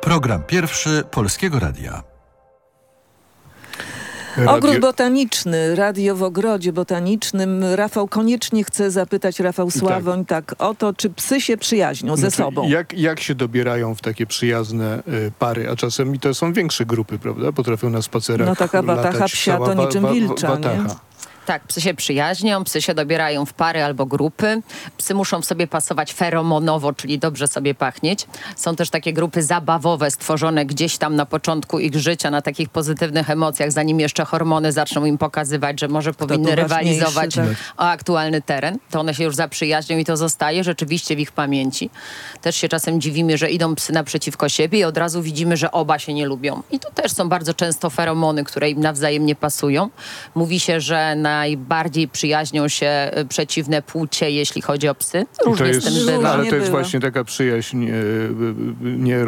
Program pierwszy Polskiego Radia. Ogród botaniczny, radio w ogrodzie botanicznym. Rafał koniecznie chce zapytać, Rafał Sławoń, tak o to, czy psy się przyjaźnią ze sobą. Jak się dobierają w takie przyjazne pary, a czasem i to są większe grupy, prawda? Potrafią na spacerach No taka watacha psia to niczym wilcza, nie? Tak, psy się przyjaźnią, psy się dobierają w pary albo grupy. Psy muszą w sobie pasować feromonowo, czyli dobrze sobie pachnieć. Są też takie grupy zabawowe stworzone gdzieś tam na początku ich życia, na takich pozytywnych emocjach, zanim jeszcze hormony zaczną im pokazywać, że może powinny rywalizować o aktualny teren. To one się już zaprzyjaźnią i to zostaje rzeczywiście w ich pamięci. Też się czasem dziwimy, że idą psy naprzeciwko siebie i od razu widzimy, że oba się nie lubią. I to też są bardzo często feromony, które im nawzajem nie pasują. Mówi się, że najbardziej przyjaźnią się przeciwne płcie, jeśli chodzi o psy. Różnie z tym bywa. Ale to jest właśnie taka przyjaźń nie